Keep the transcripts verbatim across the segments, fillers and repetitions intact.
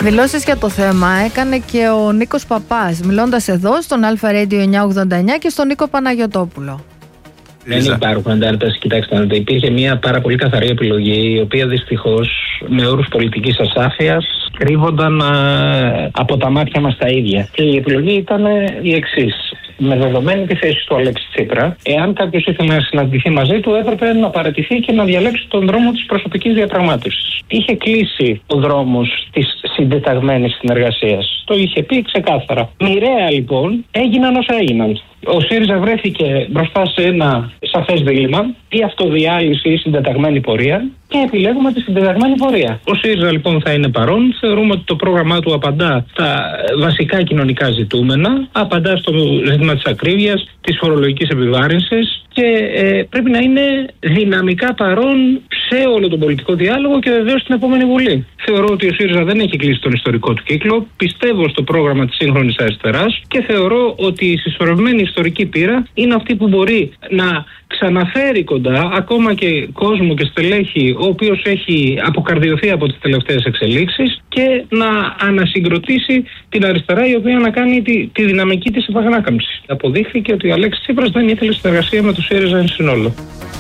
Δηλώσεις για το θέμα έκανε και ο Νίκος Παπάς, μιλώντας εδώ στον Αλφα Radio εννιακόσια ογδόντα εννιά και στον Νίκο Παναγιωτόπουλο. Δεν υπάρχουν αντάρταση. Κοιτάξτε, υπήρχε μια πάρα πολύ καθαρή επιλογή, η οποία δυστυχώς με όρους πολιτικής ασάφειας κρύβονταν α, από τα μάτια μας τα ίδια. Και η επιλογή ήταν η εξής. Με δεδομένη τη θέση του Αλέξη Τσίπρα, εάν κάποιος ήθελε να συναντηθεί μαζί του, έπρεπε να παραιτηθεί και να διαλέξει τον δρόμο της προσωπικής διαπραγμάτευσης. Είχε κλείσει ο δρόμος της συντεταγμένης συνεργασίας. Το είχε πει ξεκάθαρα. Μοιραία λοιπόν έγιναν όσα έγιναν. Ο ΣΥΡΙΖΑ βρέθηκε μπροστά σε ένα σαφές δίλημμα, ή αυτοδιάλυση ή συντεταγμένη πορεία, και επιλέγουμε τη συντεταγμένη πορεία. Ο ΣΥΡΙΖΑ λοιπόν θα είναι παρόν. Θεωρούμε ότι το πρόγραμμά του απαντά στα βασικά κοινωνικά ζητούμενα, απαντά στο ζήτημα της ακρίβειας, της φορολογικής επιβάρυνσης και ε, πρέπει να είναι δυναμικά παρόν σε όλο τον πολιτικό διάλογο και βεβαίως στην επόμενη Βουλή. Θεωρώ ότι ο ΣΥΡΙΖΑ δεν έχει κλείσει τον ιστορικό του κύκλο. Πιστεύω στο πρόγραμμα της σύγχρονης αριστεράς και θεωρώ ότι η συσσωρευμένη ιστορική πείρα είναι αυτή που μπορεί να ξαναφέρει κοντά ακόμα και κόσμο και στελέχη ο οποίος έχει αποκαρδιωθεί από τις τελευταίες εξελίξεις και να ανασυγκροτήσει την αριστερά, η οποία να κάνει τη, τη δυναμική της επανάκαμψης. Αποδείχθηκε ότι ο Αλέξης Τσίπρας δεν ήθελε συνεργασία με το ΣΥΡΙΖΑ εν συνόλο.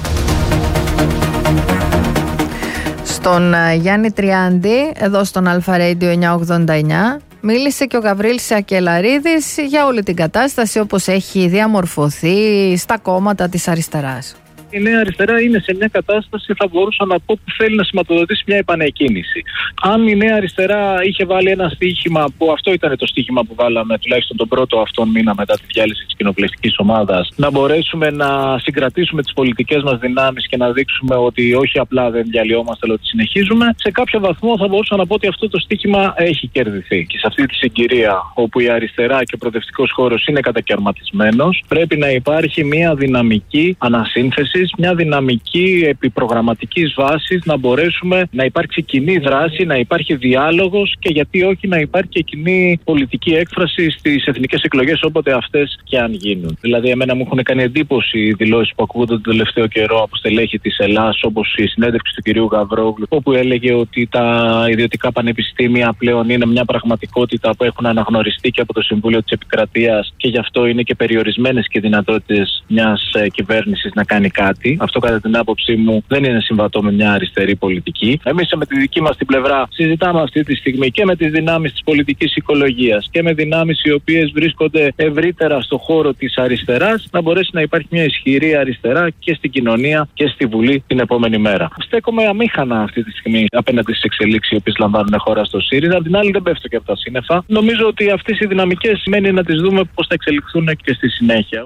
Στον Γιάννη Τριάντη, εδώ στον Αλφα Radio εννιακόσια ογδόντα εννιά, μίλησε και ο Γαβρίλης Σακελαρίδης για όλη την κατάσταση όπως έχει διαμορφωθεί στα κόμματα της αριστεράς. Η Νέα Αριστερά είναι σε μια κατάσταση, θα μπορούσα να πω, που θέλει να σηματοδοτήσει μια επανεκκίνηση. Αν η Νέα Αριστερά είχε βάλει ένα στοίχημα, που αυτό ήταν το στοίχημα που βάλαμε τουλάχιστον τον πρώτο αυτόν μήνα μετά τη διάλυση της κοινοβουλευτικής ομάδας, να μπορέσουμε να συγκρατήσουμε τις πολιτικές μας δυνάμεις και να δείξουμε ότι όχι απλά δεν διαλυόμαστε, αλλά ότι συνεχίζουμε, σε κάποιο βαθμό θα μπορούσα να πω ότι αυτό το στοίχημα έχει κερδιθεί. Και σε αυτή τη συγκυρία, όπου η αριστερά και ο προοδευτικός χώρος είναι κατακαιρματισμένος, πρέπει να υπάρχει μια δυναμική ανασύνθεση, μια δυναμική επιπρογραμματικής βάσης, να μπορέσουμε να υπάρξει κοινή δράση, να υπάρχει διάλογος και γιατί όχι να υπάρχει και κοινή πολιτική έκφραση στις εθνικές εκλογές, όποτε αυτές και αν γίνουν. Δηλαδή, εμένα μου έχουν κάνει εντύπωση οι δηλώσεις που ακούγονται τον τελευταίο καιρό από στελέχη της Ελλάς, όπως η συνέντευξη του κυρίου Γαβρόγλου, όπου έλεγε ότι τα ιδιωτικά πανεπιστήμια πλέον είναι μια πραγματικότητα που έχουν αναγνωριστεί και από το Συμβούλιο της Επικρατείας και γι' αυτό είναι και περιορισμένες και δυνατότητες μιας κυβέρνησης να κάνει κάτι. Αυτό, κατά την άποψή μου, δεν είναι συμβατό με μια αριστερή πολιτική. Εμείς με τη δική μας την πλευρά συζητάμε αυτή τη στιγμή και με τις δυνάμεις της πολιτικής οικολογίας και με δυνάμεις οι οποίες βρίσκονται ευρύτερα στο χώρο της αριστεράς, να μπορέσει να υπάρχει μια ισχυρή αριστερά και στην κοινωνία και στη Βουλή την επόμενη μέρα. Στέκομαι αμήχανα αυτή τη στιγμή απέναντι στις εξελίξεις οι οποίες λαμβάνουν χώρα στο ΣΥΡΙΖΑ. Απ' την άλλη, δεν πέφτω και από τα σύννεφα. Νομίζω ότι αυτές οι δυναμικές μένει να τις δούμε πώς θα εξελιχθούν και στη συνέχεια.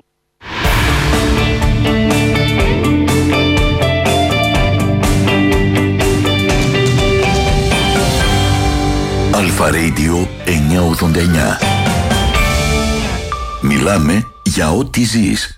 Αλφα Radio εννιακόσια ογδόντα εννιά. Μιλάμε για ό,τι ζεις.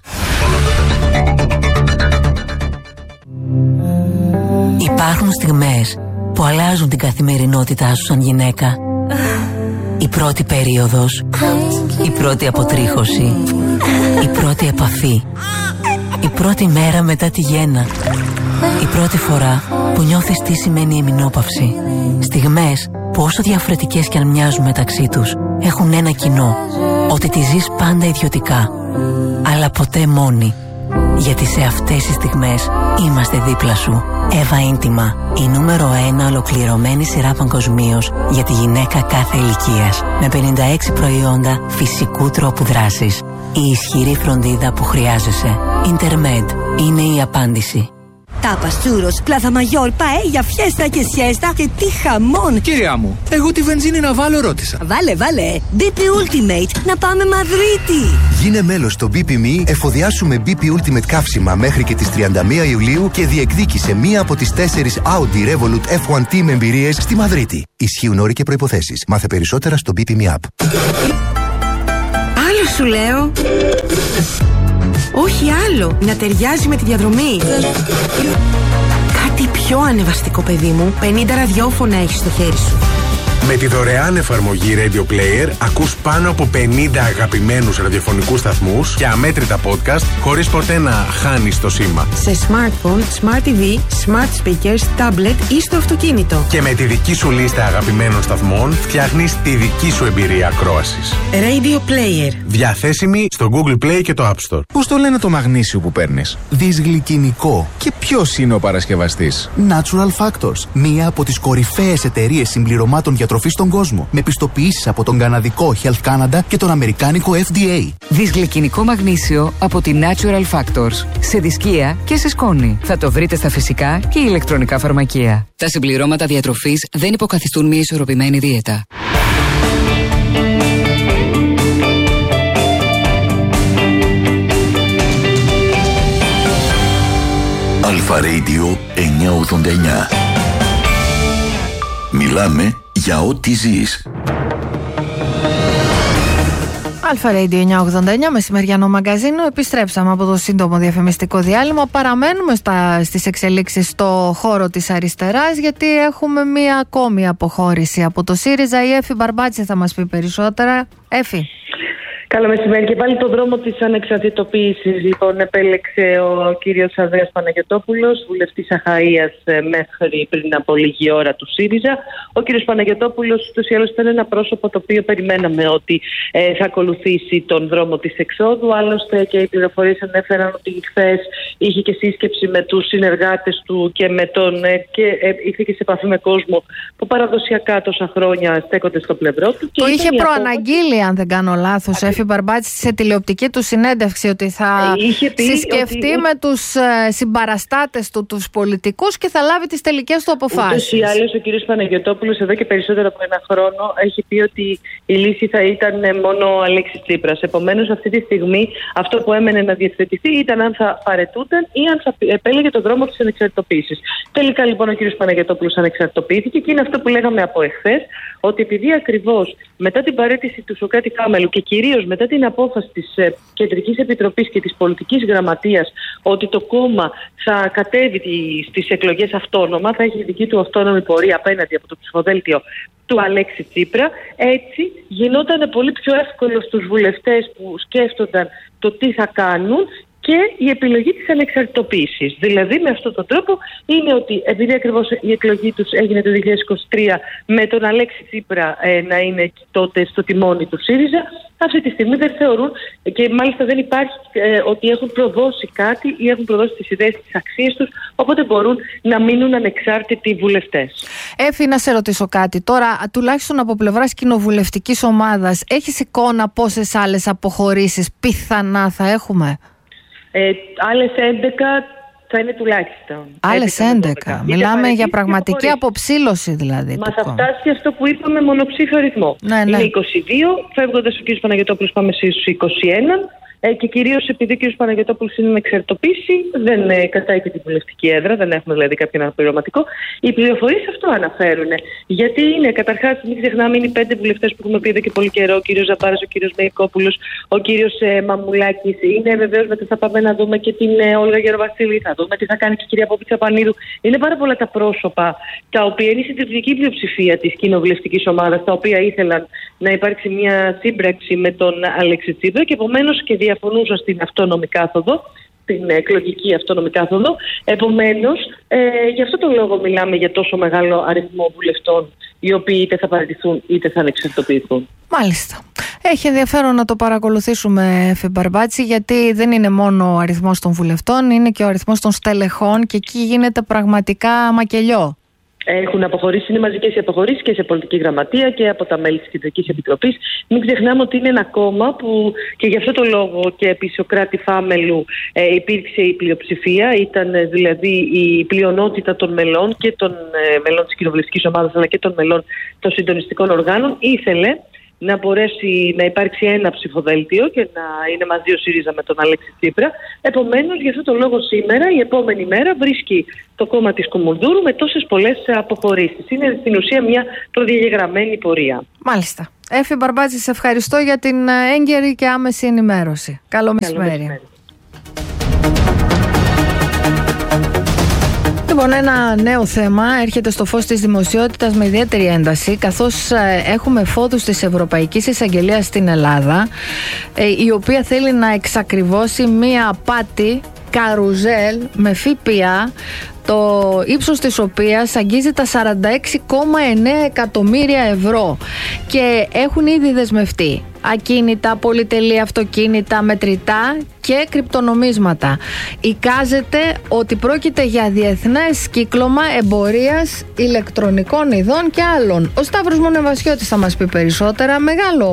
Υπάρχουν στιγμές που αλλάζουν την καθημερινότητά σου σαν γυναίκα. Η πρώτη περίοδος, η πρώτη αποτρίχωση, η πρώτη επαφή, η πρώτη μέρα μετά τη γέννα, η πρώτη φορά που νιώθεις τι σημαίνει εμεινόπαυση. Στιγμές που όσο διαφορετικές κι αν μοιάζουν μεταξύ τους, έχουν ένα κοινό, ότι τη ζεις πάντα ιδιωτικά, αλλά ποτέ μόνη. Γιατί σε αυτές τις στιγμές είμαστε δίπλα σου. Εύα Ίντιμα, η νούμερο ένα ολοκληρωμένη σειρά παγκοσμίως για τη γυναίκα κάθε ηλικίας, με πενήντα έξι προϊόντα φυσικού τρόπου δράσης. Η ισχυρή φροντίδα που χρειάζεσαι. Intermed είναι η απάντηση. Τάπας, τσούρος, πλάθα μαγιόρ, παέλια, φιέστα και σιέστα και τι χαμόν! Κυρία μου, εγώ τη βενζίνη να βάλω ρώτησα. Βάλε, βάλε! μπι πι Ultimate, να πάμε Μαδρίτη! Γίνε μέλος στο μπι πι εμ ι, εφοδιάσου με μπι πι Ultimate καύσιμα μέχρι και τις τριάντα μία Ιουλίου και διεκδίκησε μία από τις τέσσερις Audi Revolut εφ ουάν τι με εμπειρίες στη Μαδρίτη. Ισχύουν όροι και προϋποθέσεις. Μάθε περισσότερα στο μπι πι εμ ι App. Άλλο σου λέω! Όχι άλλο, να ταιριάζει με τη διαδρομή. Κάτι πιο ανεβαστικό, παιδί μου. πενήντα ραδιόφωνα έχεις στο χέρι σου. Με τη δωρεάν εφαρμογή Radio Player ακούς πάνω από πενήντα αγαπημένους ραδιοφωνικούς σταθμούς και αμέτρητα podcast χωρίς ποτέ να χάνεις το σήμα. Σε smartphone, smart τι βι, smart speakers, tablet ή στο αυτοκίνητο. Και με τη δική σου λίστα αγαπημένων σταθμών φτιάχνεις τη δική σου εμπειρία ακρόασης. Radio Player. Διαθέσιμη στο Google Play και το App Store. Πώς το λένε το μαγνήσιο που παίρνεις? Δυσγλυκινικό. Και ποιος είναι ο παρασκευαστής? Natural Factors. Μία από τις κορυφαίες εταιρείες συμπληρωμάτων διατροφής στον κόσμο. Με πιστοποιήσεις από τον καναδικό Health Canada και τον αμερικάνικο εφ ντι έι. Δυσγλυκινικό μαγνήσιο από τη Natural Factors. Σε δισκία και σε σκόνη. Θα το βρείτε στα φυσικά και ηλεκτρονικά φαρμακεία. Τα συμπληρώματα διατροφής δεν υποκαθιστούν μια ισορροπημένη δίαιτα. Αλφα Radio εννιακόσια ογδόντα εννιά. Μιλάμε για ό,τι ζεις. Αλφα Radio εννιακόσια ογδόντα εννιά, μεσημεριανό μαγκαζίνο. Επιστρέψαμε από το σύντομο διαφημιστικό διάλειμμα. Παραμένουμε στα, στις εξελίξεις στο χώρο της αριστεράς, γιατί έχουμε μία ακόμη αποχώρηση από το ΣΥΡΙΖΑ. Η Έφη Μπαρμπάτση θα μας πει περισσότερα. Έφη. Καλό μεσημέρι. Και πάλι το δρόμο της ανεξαρτητοποίησης λοιπόν επέλεξε ο κύριος Ανδρέας Παναγιωτόπουλος, βουλευτής Αχαΐας μέχρι πριν από λίγη ώρα του ΣΥΡΙΖΑ. Ο κύριος Παναγιωτόπουλος ούτως ή άλλως ήταν ένα πρόσωπο το οποίο περιμέναμε ότι ε, θα ακολουθήσει τον δρόμο της εξόδου. Άλλωστε και οι πληροφορίες ανέφεραν ότι χθες είχε και σύσκεψη με τους συνεργάτες του και με τον ε, και ε, ήρθε και σε επαφή με κόσμο που παραδοσιακά τόσα χρόνια στέκονται στο πλευρό του. Το είχε προαναγγείλει, αν δεν κάνω λάθος, Έφη Μπαρμπάτση, σε τηλεοπτική του συνέντευξη, ότι θα συσκεφτεί ότι... με τους ε, συμπαραστάτες του, τους πολιτικούς, και θα λάβει τις τελικές του αποφάσεις. Ούτως ή άλλως ο κ. Παναγιωτόπουλος εδώ και περισσότερο από ένα χρόνο έχει πει ότι η λύση θα ήταν μόνο ο Αλέξης Τσίπρας. Επομένως αυτή τη στιγμή αυτό που έμενε να διευθετηθεί ήταν αν θα παρετούνταν ή αν θα επέλεγε τον δρόμο της ανεξαρτητοποίησης. Τελικά λοιπόν ο κ. Παναγιωτόπουλος ανεξαρτητοποιήθηκε, και είναι αυτό που λέγαμε από εχθές, ότι επειδή ακριβώς μετά την παρέτηση του Σωκράτη Κάμελου και κυρίως μετά την απόφαση της ε, Κεντρικής Επιτροπής και της Πολιτικής Γραμματείας ότι το κόμμα θα κατέβει στις εκλογές αυτόνομα, θα έχει δική του αυτόνομη πορεία απέναντι από το ψηφοδέλτιο του Αλέξη Τσίπρα, έτσι γινόταν πολύ πιο εύκολο στους βουλευτές που σκέφτονταν το τι θα κάνουν και η επιλογή της ανεξαρτητοποίησης. Δηλαδή με αυτόν τον τρόπο είναι ότι επειδή ακριβώς η εκλογή τους έγινε το δύο χιλιάδες είκοσι τρία με τον Αλέξη Τσίπρα ε, να είναι τότε στο τιμόνι του ΣΥΡΙΖΑ, αυτή τη στιγμή δεν θεωρούν, και μάλιστα δεν υπάρχει ε, ότι έχουν προδώσει κάτι ή έχουν προδώσει τις ιδέες, τις αξίες τους, οπότε μπορούν να μείνουν ανεξάρτητοι βουλευτές. Έφη, να σε ρωτήσω κάτι. Τώρα, τουλάχιστον από πλευράς κοινοβουλευτικής ομάδας, έχεις εικόνα πόσες άλλες αποχωρήσεις πιθανά θα έχουμε? Ε, άλλες έντεκα θα είναι τουλάχιστον. Άλλες έντεκα. Μιλάμε για πραγματική αποψήλωση δηλαδή. Μας θα φτάσει αυτό που είπαμε, μονοψήφιο αριθμό. Ναι, ναι. Είναι είκοσι δύο, φεύγοντας ο κ. Παναγιωτόπουλος πάμε στους είκοσι ένα. Ε, και κυρίως επειδή ο κ. Παναγιωτόπουλος είναι με εξαρτητοποίηση, δεν ε, κατάει και την βουλευτική έδρα, δεν έχουμε δηλαδή κάποιον αναπληρωματικό. Οι πληροφορίες αυτό αναφέρουν. Γιατί είναι, καταρχάς, μην ξεχνάμε, είναι οι πέντε βουλευτές που έχουμε πει εδώ και πολύ καιρό: ο κ. Ζαμπάρας, ο κ. Μεϊκόπουλος, ο κ. Ε, Μαμουλάκης. Είναι βεβαίως, μετά θα πάμε να δούμε και την ε, Όλγα Γεροβασίλη, θα δούμε τι θα κάνει και η κυρία Πόπη Τσαπανίδου. Είναι πάρα πολλά τα πρόσωπα τα οποία είναι η συντριπτική πλειοψηφία της κοινοβουλευτικής ομάδας, τα οποία ήθελαν να υπάρξει μια σύμπραξη με τον Αλέξη Τσίπρα και επομένως και διαφωνούσαν στην αυτόνομη κάθοδο, την εκλογική αυτόνομη κάθοδο. Επομένως, ε, γι' αυτό τον λόγο μιλάμε για τόσο μεγάλο αριθμό βουλευτών, οι οποίοι είτε θα παραιτηθούν είτε θα ανεξαρτητοποιηθούν. Μάλιστα. Έχει ενδιαφέρον να το παρακολουθήσουμε, Εφη Μπαρμπάτση, γιατί δεν είναι μόνο ο αριθμός των βουλευτών, είναι και ο αριθμός των στελεχών, και εκεί γίνεται πραγματικά μακελιό. Έχουν αποχωρήσει, είναι μαζικές οι αποχωρήσεις και σε πολιτική γραμματεία και από τα μέλη της Κεντρικής Επιτροπής. Μην ξεχνάμε ότι είναι ένα κόμμα που και γι' αυτό το λόγο και επί Σωκράτη Φάμελου ε, υπήρξε η πλειοψηφία, ήταν ε, δηλαδή η πλειονότητα των μελών και των ε, μελών της κοινοβουλευτικής ομάδας αλλά και των μελών των συντονιστικών οργάνων. Ήθελε να μπορέσει να υπάρξει ένα ψηφοδέλτιο και να είναι μαζί ο ΣΥΡΙΖΑ με τον Αλέξη Τσίπρα. Επομένως, γι' αυτό το λόγο σήμερα, η επόμενη μέρα, βρίσκει το κόμμα της Κουμουνδούρου με τόσες πολλές αποχωρήσεις. Είναι στην ουσία μια προδιαγεγραμμένη πορεία. Μάλιστα. Έφη Μπαρμπάτση, σε ευχαριστώ για την έγκαιρη και άμεση ενημέρωση. Καλό μεσημέρι. Λοιπόν, ένα νέο θέμα έρχεται στο φως της δημοσιότητας με ιδιαίτερη ένταση, καθώς έχουμε φόδους της Ευρωπαϊκής Εισαγγελίας στην Ελλάδα, η οποία θέλει να εξακριβώσει μία απάτη καρουζέλ με ΦΠΑ, το ύψος της οποίας αγγίζει τα σαράντα έξι κόμμα εννέα εκατομμύρια ευρώ, και έχουν ήδη δεσμευτεί ακίνητα, πολυτελή αυτοκίνητα, μετρητά και κρυπτονομίσματα. Εικάζεται ότι πρόκειται για διεθνές κύκλωμα εμπορίας ηλεκτρονικών ειδών και άλλων. Ο Σταύρος Μονεβασιώτης θα μας πει περισσότερα. Μεγάλο,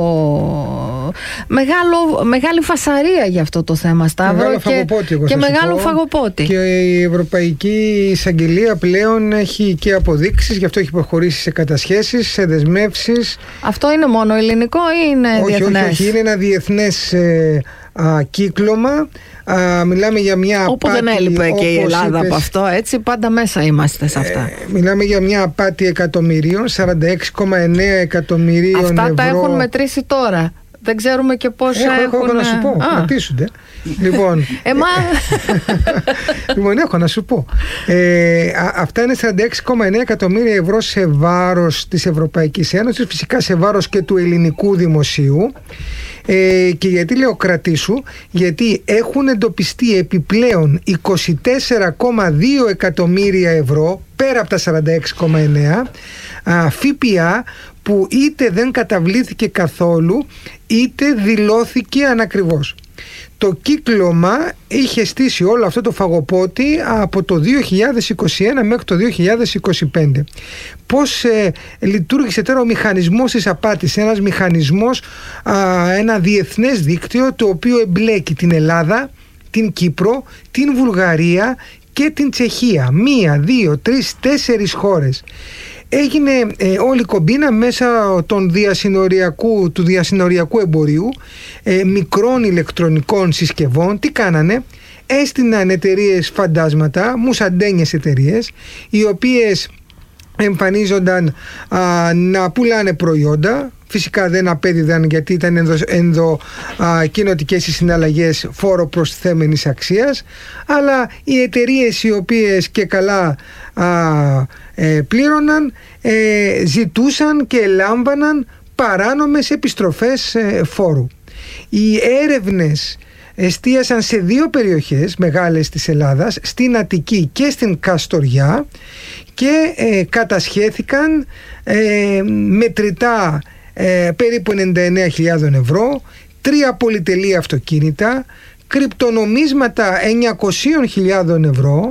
μεγάλο, μεγάλη φασαρία για αυτό το θέμα, Σταύρο, μεγάλο και, φαγοπότη, και μεγάλο φαγοπότη. Και η Ευρωπαϊκή Εισαγγελία πλέον έχει και αποδείξεις, γι' αυτό έχει προχωρήσει σε κατασχέσεις, σε δεσμεύσεις. Αυτό είναι μόνο ελληνικό ή είναι όχι, διεθνές? Όχι, όχι, είναι ένα διεθνές ε, α, κύκλωμα. Α, μιλάμε για μια όπου απάτη, δεν έλειπε και η Ελλάδα είπες, από αυτό, έτσι, πάντα μέσα είμαστε σε αυτά. Ε, μιλάμε για μια απάτη εκατομμυρίων, σαράντα έξι κόμμα εννέα εκατομμυρίων αυτά ευρώ. Τα έχουν μετρήσει τώρα. Δεν ξέρουμε και πώς έχω, έχουν... Έχω να σου πω, μετρήσονται. Λοιπόν, Εμά... λοιπόν, έχω να σου πω. Ε, α, αυτά είναι σαράντα έξι κόμμα εννέα εκατομμύρια ευρώ σε βάρος της Ευρωπαϊκής Ένωσης, φυσικά σε βάρος και του ελληνικού δημοσίου. Ε, και γιατί λέω κρατήσου? Γιατί έχουν εντοπιστεί επιπλέον είκοσι τέσσερα κόμμα δύο εκατομμύρια ευρώ πέρα από τα σαράντα έξι κόμμα εννέα ΦΠΑ, που είτε δεν καταβλήθηκε καθόλου είτε δηλώθηκε ανακριβώς. Το κύκλωμα είχε στήσει όλο αυτό το φαγοπότη από το δύο χιλιάδες είκοσι ένα μέχρι το δύο χιλιάδες είκοσι πέντε. Πώς ε, λειτουργήσε τώρα ο μηχανισμός της απάτης? Ένας μηχανισμός, α, ένα διεθνές δίκτυο, το οποίο εμπλέκει την Ελλάδα, την Κύπρο, την Βουλγαρία και την Τσεχία. Μία, δύο, τρεις, τέσσερις χώρες. Έγινε ε, όλη κομπίνα μέσα των διασυνοριακού, του διασυνοριακού εμπορίου ε, μικρών ηλεκτρονικών συσκευών. Τι κάνανε? Έστειναν εταιρείες φαντάσματα, μουσαντένιες εταιρείες, οι οποίες εμφανίζονταν α, να πουλάνε προϊόντα. Φυσικά δεν απέδιδαν, γιατί ήταν ενδο, ενδο α, κοινοτικές οι συναλλαγές φόρο προστιθέμενης αξίας, αλλά οι εταιρείες οι οποίες και καλά α, ε, πλήρωναν ε, ζητούσαν και λάμβαναν παράνομες επιστροφές ε, φόρου. Οι έρευνες εστίασαν σε δύο περιοχές μεγάλες της Ελλάδας, στην Αττική και στην Καστοριά, και ε, κατασχέθηκαν ε, μετρητά ε, περίπου ενενήντα εννέα χιλιάδες ευρώ, τρία πολυτελή αυτοκίνητα, κρυπτονομίσματα εννιακόσιες χιλιάδες ευρώ,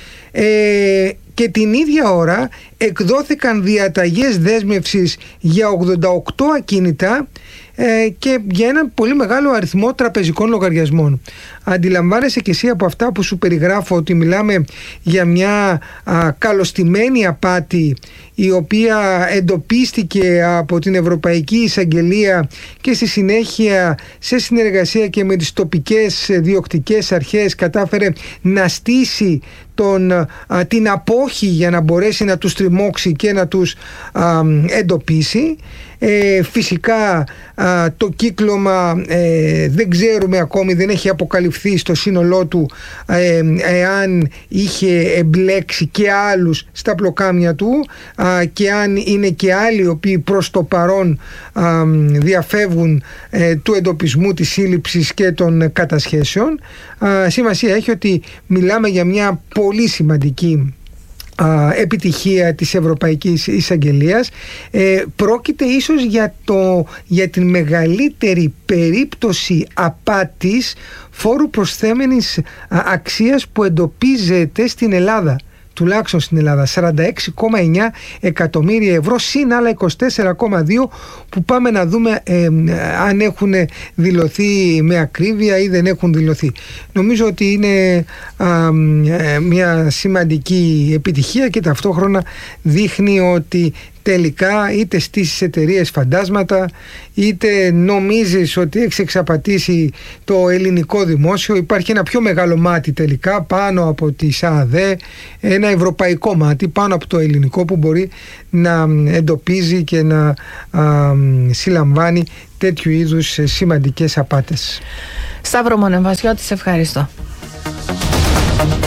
ε, και την ίδια ώρα εκδόθηκαν διαταγές δέσμευσης για ογδόντα οκτώ ακίνητα ε, και για ένα πολύ μεγάλο αριθμό τραπεζικών λογαριασμών. Αντιλαμβάνεσαι και εσύ από αυτά που σου περιγράφω ότι μιλάμε για μια α, καλωστημένη απάτη, η οποία εντοπίστηκε από την Ευρωπαϊκή Εισαγγελία και στη συνέχεια, σε συνεργασία και με τις τοπικές διοκτικές αρχές, κατάφερε να στήσει τον, α, την απόχη για να μπορέσει να τους τριμώξει και να τους α, εντοπίσει. Ε, φυσικά α, το κύκλωμα ε, δεν ξέρουμε ακόμη, δεν έχει αποκαλυφθεί στο σύνολό του ε, εάν είχε εμπλέξει και άλλους στα πλοκάμια του α, και αν είναι και άλλοι οι οποίοι προς το παρόν α, διαφεύγουν ε, του εντοπισμού, της σύλληψης και των κατασχέσεων. Α, σημασία έχει ότι μιλάμε για μια πολύ σημαντική Α, επιτυχία της Ευρωπαϊκής Εισαγγελίας. Ε, πρόκειται ίσως για, το, για την μεγαλύτερη περίπτωση απάτης φόρου προσθέμενης α, αξίας που εντοπίζεται στην Ελλάδα, τουλάχιστον στην Ελλάδα. Σαράντα έξι κόμμα εννέα εκατομμύρια ευρώ συν άλλα είκοσι τέσσερα κόμμα δύο που πάμε να δούμε ε, αν έχουν δηλωθεί με ακρίβεια ή δεν έχουν δηλωθεί. Νομίζω ότι είναι α, ε, μια σημαντική επιτυχία και ταυτόχρονα δείχνει ότι τελικά είτε στήσεις εταιρείες φαντάσματα, είτε νομίζεις ότι έχεις εξαπατήσει το ελληνικό δημόσιο, υπάρχει ένα πιο μεγάλο μάτι τελικά πάνω από τη ΣΑΔΕ, ένα ευρωπαϊκό μάτι πάνω από το ελληνικό που μπορεί να εντοπίζει και να α, συλλαμβάνει τέτοιου είδους σημαντικές απάτες. Σταύρο Μονεβασιώτη, σε ευχαριστώ.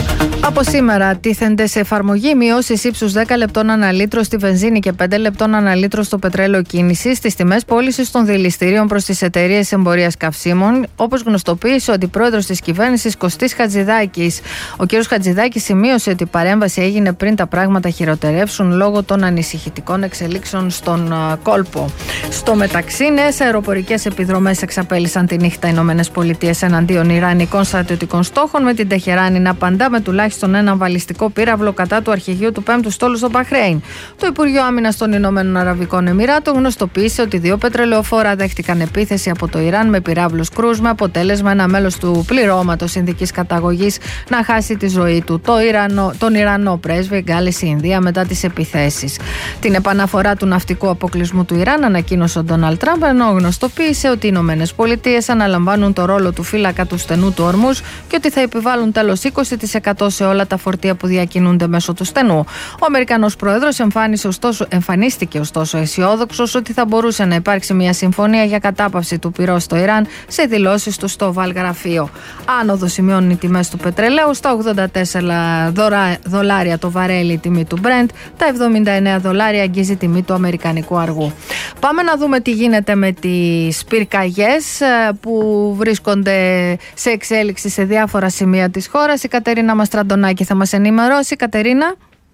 Από σήμερα τίθενται σε εφαρμογή μειώσεις ύψους δέκα λεπτών αναλύτρο στη βενζίνη και πέντε λεπτών αναλύτρο στο πετρέλαιο κίνησης στις τιμές πώλησης των δηληστηρίων προς τις εταιρείες εμπορίας καυσίμων, όπως γνωστοποίησε ο αντιπρόεδρος της κυβέρνησης Κωστής Χατζηδάκης. Ο κ. Χατζηδάκης σημείωσε ότι η παρέμβαση έγινε πριν τα πράγματα χειροτερεύσουν λόγω των ανησυχητικών εξελίξεων στον κόλπο. Στο μεταξύ, νέες αεροπορικές επιδρομές εξαπέλυσαν τη νύχτα οι ΗΠΑ εναντίον ιρανικών στρατιωτικών στόχων, με την Τεχεράνη να απαντά με τουλάχιστον έναν βαλιστικό πύραυλο κατά του αρχηγείου του πέμπτου στόλου στο Μπαχρέιν. Το Υπουργείο Άμυνας των Ηνωμένων Αραβικών Εμιράτων γνωστοποίησε ότι δύο πετρελαιοφόρα δέχτηκαν επίθεση από το Ιράν με πυράβλους κρούζ, με αποτέλεσμα ένα μέλος του πληρώματος Ινδικής καταγωγής να χάσει τη ζωή του. Το Ιρανό, τον Ιρανό πρέσβη εγκάλεσε η Ινδία μετά τις επιθέσεις. Την επαναφορά του ναυτικού αποκλεισμού του Ιράν ανακοίνωσε ο Ντόναλντ Τραμπ, ενώ γνωστοποίησε ότι οι Ηνωμένες Πολιτείες αναλαμβάνουν το ρόλο του φύλακα του στενού του Ορμούζ και ότι θα επιβάλλουν τέλος είκοσι τοις εκατό σε όλα τα φορτία που διακινούνται μέσω του στενού. Ο Αμερικανός Πρόεδρος ωστόσο, εμφανίστηκε ωστόσο αισιόδοξος ότι θα μπορούσε να υπάρξει μια συμφωνία για κατάπαυση του πυρός στο Ιράν σε δηλώσεις του στο Βαλγραφείο. Άνοδο σημειώνουν οι τιμές του πετρελαίου, στα ογδόντα τέσσερα δολάρια το βαρέλι η τιμή του Brent, τα εβδομήντα εννέα δολάρια αγγίζει η τιμή του αμερικανικού αργού. Πάμε να δούμε τι γίνεται με τις πυρκαγιές που βρίσκονται σε εξέλιξη σε διάφορα σημεία της χώρας. Η Κατερίνα Μαστραντονάκη θα μας ενημερώσει. Κατερίνα.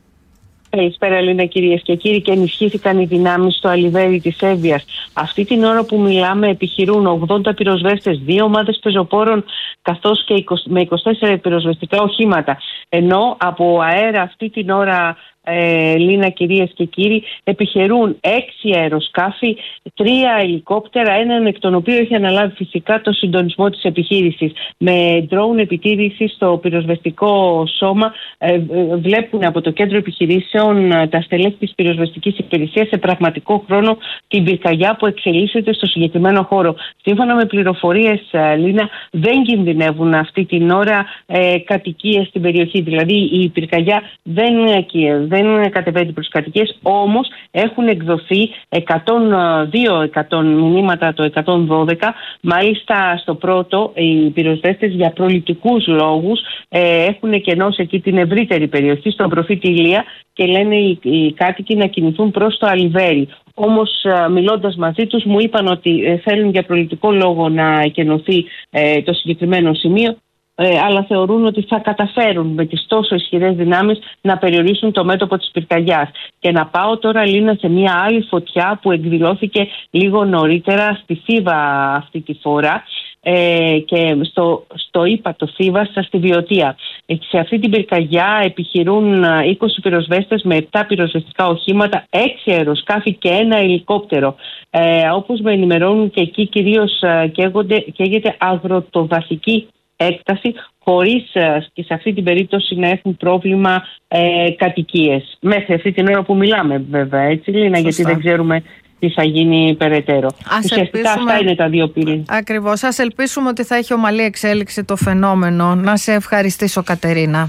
Καλησπέρα, Λίνα, κυρίες και κύριοι. Και ενισχύθηκαν οι δυνάμεις στο Αλιβέρι της Εύβοιας. Αυτή την ώρα που μιλάμε επιχειρούν ογδόντα πυροσβέστες, δύο ομάδες πεζοπόρων, καθώς και με είκοσι τέσσερα πυροσβεστικά οχήματα. Ενώ από αέρα αυτή την ώρα, Ε, Λίνα, κυρίες και κύριοι, επιχειρούν έξι αεροσκάφη, τρία ελικόπτερα, έναν εκ των οποίων έχει αναλάβει φυσικά το συντονισμό της επιχείρησης. Με ντρόουν επιτήρηση στο πυροσβεστικό σώμα ε, βλέπουν από το κέντρο επιχειρήσεων ε, τα στελέχη της πυροσβεστικής υπηρεσίας σε πραγματικό χρόνο την πυρκαγιά που εξελίσσεται στο συγκεκριμένο χώρο. Σύμφωνα με πληροφορίες, ε, Λίνα, δεν κινδυνεύουν αυτή την ώρα ε, κατοικίες στην περιοχή. Δηλαδή η πυρκαγιά δεν ε, δεν κατεβαίνει προς κατοικίες, όμως έχουν εκδοθεί εκατόν δύο εκατόν μηνύματα το εκατόν δώδεκα. Μάλιστα στο πρώτο οι πυροσβέστες για προληπτικούς λόγους ε, έχουν κενώσει εκεί την ευρύτερη περιοχή, στον προφήτη Ηλία, και λένε οι, οι κάτοικοι να κινηθούν προς το Αλιβέρι. Όμως μιλώντας μαζί τους μου είπαν ότι ε, θέλουν για προληπτικό λόγο να εκενωθεί ε, το συγκεκριμένο σημείο. Ε, αλλά θεωρούν ότι θα καταφέρουν με τις τόσο ισχυρές δυνάμεις να περιορίσουν το μέτωπο της πυρκαγιάς. Και να πάω τώρα, Λίνα, σε μια άλλη φωτιά που εκδηλώθηκε λίγο νωρίτερα στη Θήβα αυτή τη φορά ε, και στο, στο ύπατο Θήβας στη Βιωτία. Ε, σε αυτή την πυρκαγιά επιχειρούν είκοσι πυροσβέστες με επτά πυροσβεστικά οχήματα, έξι αεροσκάφη και ένα ελικόπτερο. Ε, όπως με ενημερώνουν και εκεί κυρίως ε, καίγεται αγροτοδασική έκταση, χωρίς και σε αυτή την περίπτωση να έχουν πρόβλημα ε, κατοικίες. Μέχρι αυτή την ώρα που μιλάμε, βέβαια, έτσι, Λίνα, γιατί δεν ξέρουμε τι θα γίνει περαιτέρω. Ουσιαστικά αυτά είναι τα δύο πυρήνες. Ακριβώς. Ας ελπίσουμε ότι θα έχει ομαλή εξέλιξη το φαινόμενο. Να σε ευχαριστήσω, Κατερίνα.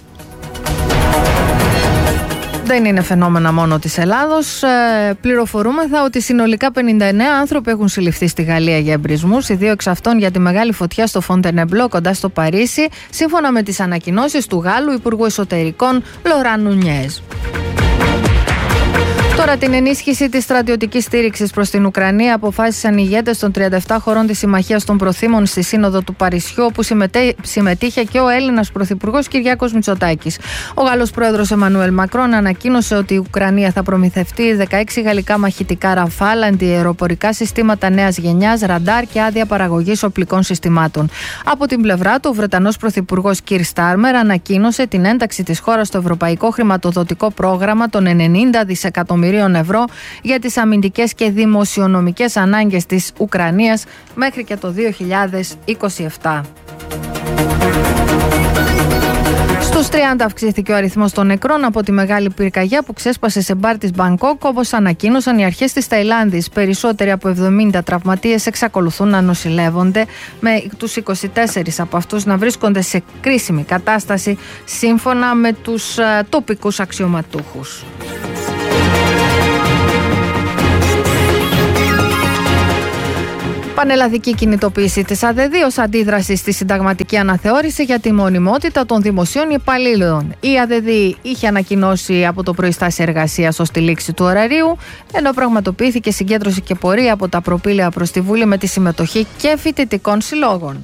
Δεν είναι φαινόμενα μόνο της Ελλάδος. Ε, πληροφορούμεθα ότι συνολικά πενήντα εννέα άνθρωποι έχουν συλληφθεί στη Γαλλία για εμπρισμούς, οι δύο εξ αυτών για τη μεγάλη φωτιά στο Φοντενεμπλό κοντά στο Παρίσι, σύμφωνα με τις ανακοινώσεις του Γάλλου Υπουργού Εσωτερικών Λοράν Νουνιέζ. Τώρα, την ενίσχυση της στρατιωτικής στήριξης προς την Ουκρανία αποφάσισαν οι ηγέτες των τριάντα επτά χωρών της Συμμαχίας των Προθήμων στη Σύνοδο του Παρισιού, όπου συμμετέ... συμμετείχε και ο Έλληνας Πρωθυπουργός Κυριάκος Μητσοτάκης. Ο Γάλλος Πρόεδρος Εμμανουέλ Μακρόν ανακοίνωσε ότι η Ουκρανία θα προμηθευτεί δεκαέξι γαλλικά μαχητικά Ραφάλ, αντιαεροπορικά συστήματα νέας γενιάς, ραντάρ και άδεια παραγωγής οπλικών συστημάτων. Από την πλευρά του, ο Βρετανός Πρωθυπουργός Κιρ Στάρμερ ανακοίνωσε την ένταξη της χώρας στο ευρωπαϊκό χρηματοδοτικό πρόγραμμα των ενενήντα δισεκατομμυρίων ευρώ για τις αμυντικές και δημοσιονομικές ανάγκες της Ουκρανίας μέχρι και το δύο χιλιάδες είκοσι επτά. Στους τριάντα αυξήθηκε ο αριθμός των νεκρών από τη μεγάλη πυρκαγιά που ξέσπασε σε μπαρ της Μπανκόκ, όπως ανακοίνωσαν οι αρχές της Ταϊλάνδης. Περισσότεροι από εβδομήντα τραυματίες εξακολουθούν να νοσηλεύονται, με τους είκοσι τέσσερις από αυτούς να βρίσκονται σε κρίσιμη κατάσταση, σύμφωνα με τους uh, τοπικούς αξιωματούχους. Πανελλαδική κινητοποίηση της ΑΔΕΔΗ ως αντίδραση στη συνταγματική αναθεώρηση για τη μονιμότητα των δημοσίων υπαλλήλων. Η ΑΔΕΔΗ είχε ανακοινώσει από το πρωί στάση εργασίας ως τη λήξη του ωραρίου, ενώ πραγματοποιήθηκε συγκέντρωση και πορεία από τα προπήλαια προς τη Βουλή με τη συμμετοχή και φοιτητικών συλλόγων.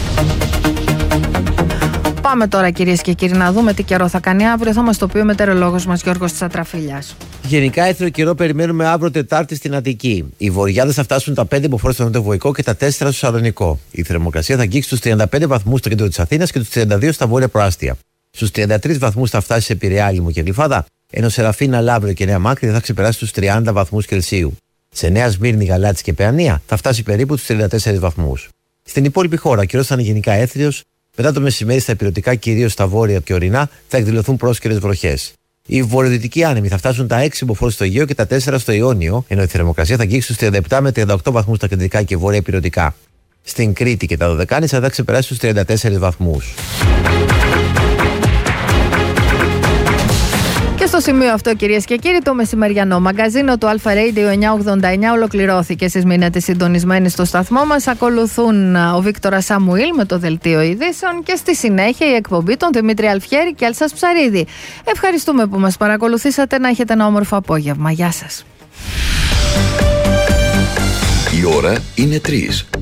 Πάμε τώρα, κυρίες και κύριοι, να δούμε τι καιρό θα κάνει αύριο. Θα μας το πει ο μετεωρολόγος μας Γιώργος Τσατραφίλιας. Γενικά, έθριο καιρό περιμένουμε αύριο Τετάρτη στην Αττική. Οι βορειάδες θα φτάσουν τα πέντε μποφόρ στο Νοτιοβοϊκό και τα τέσσερα στο Σαλονικό. Η θερμοκρασία θα αγγίξει τους τριάντα πέντε βαθμούς στο κέντρο της Αθήνας και τους τριάντα δύο στα βόρεια προάστια. Στους τριάντα τρεις βαθμούς θα φτάσει σε Πειραιά, Λίμνο και Γλυφάδα, ενώ Σεραφίνα, Λαύριο και Νέα Μάκρη θα ξεπεράσει τους τριάντα βαθμούς Κελσίου. Σε Νέα Σμύρνη, Γαλάτσι και Παιανία θα φτάσει περίπου τους τριάντα τέσσερις βαθμούς. Στην υπόλοιπη χώρα, ο καιρός θα είναι γενικά έθριος. Μετά το μεσημέρι στα ηπειρωτικά, κυρίως στα βόρεια και ορεινά, θα εκδηλωθούν πρόσκαιρες βροχές. Οι βορειοδυτικοί άνεμοι θα φτάσουν τα έξι μποφόρ στο Αιγαίο και τα τέσσερα στο Ιόνιο, ενώ η θερμοκρασία θα αγγίξει στους τριάντα επτά με τριάντα οκτώ βαθμούς στα κεντρικά και βόρεια ηπειρωτικά. Στην Κρήτη και τα Δωδεκάνησα θα ξεπεράσει στους τριάντα τέσσερις βαθμούς. Και στο σημείο αυτό, κυρίες και κύριοι, το μεσημεριανό μαγκαζίνο του Αλφα Radio εννιακόσια ογδόντα εννιά ολοκληρώθηκε. Εσείς μείνετε συντονισμένοι στο σταθμό μας. Ακολουθούν ο Βίκτορας Σαμουήλ με το δελτίο ειδήσεων και στη συνέχεια η εκπομπή των Δημήτρη Αλφιέρη και Έλσας Ψαρίδη. Ευχαριστούμε που μας παρακολουθήσατε. Να έχετε ένα όμορφο απόγευμα. Γεια σας. Η ώρα είναι τρεις.